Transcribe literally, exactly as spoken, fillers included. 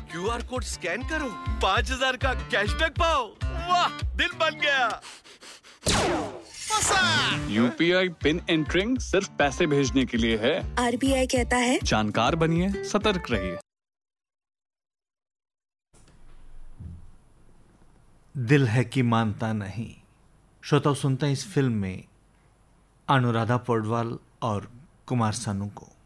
QR code scan करो, पाँच हजार का कैशबैक पाओ। वाह, दिल बन गया। यूपीआई पिन एंटरिंग सिर्फ पैसे भेजने के लिए है। आरबीआई कहता है जानकार बनिए, सतर्क रहिए। दिल है कि मानता नहीं। श्रोताओ, सुनते हैं इस फिल्म में अनुराधा पौडवाल और कुमार सानू को।